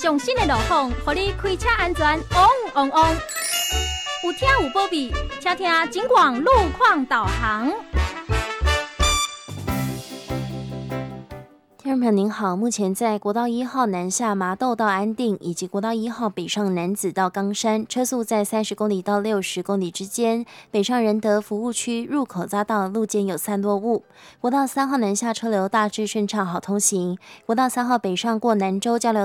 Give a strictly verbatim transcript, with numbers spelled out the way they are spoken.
上新的路况，互你开车安全旺旺旺。有听有保庇，请听警广路况导航。 听众朋友您好，目前在国道一号南下麻豆到安定，以及国道一号北上楠梓到冈山，车速在三十公里到六十公里之间。北上仁德服务区入口匝道路肩有散落物。国道三号南下车流大致顺畅，好通行。国道三号北上过南州交流